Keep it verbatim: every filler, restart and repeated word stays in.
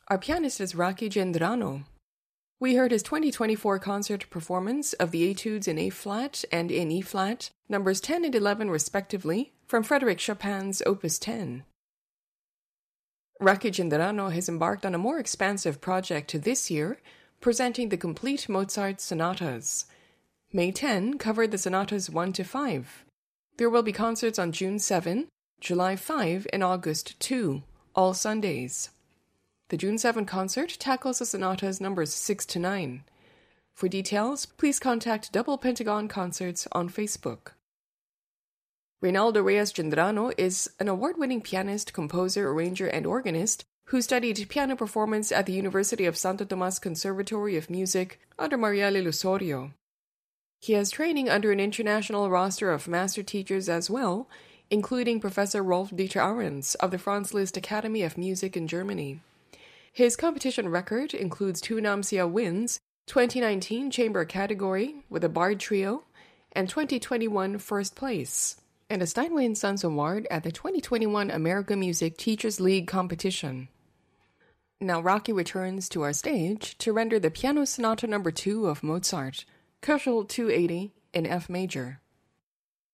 Our pianist is Rocky Gendrano. We heard his twenty twenty-four concert performance of the Etudes in A-flat and in E-flat, numbers ten and eleven respectively, from Frédéric Chopin's Opus ten. Rocky Gendrano has embarked on a more expansive project this year, presenting the complete Mozart sonatas. May tenth covered the sonatas one to five. There will be concerts on June seventh, July fifth, and August second, all Sundays. The June seventh concert tackles the sonatas numbers six to nine. For details, please contact Double Pentagon Concerts on Facebook. Reynaldo Reyes Gendrano is an award-winning pianist, composer, arranger, and organist who studied piano performance at the University of Santo Tomas Conservatory of Music under Marielle Lusorio. He has training under an international roster of master teachers as well, including Professor Rolf Dieter Ahrens of the Franz Liszt Academy of Music in Germany. His competition record includes two NAMSIA wins, twenty nineteen Chamber category with a Bard Trio, and twenty twenty-one first place, and a Steinway and Sons Award at the twenty twenty-one American Music Teachers League competition. Now Rocky returns to our stage to render the Piano Sonata number two of Mozart, Köchel two eighty in F major.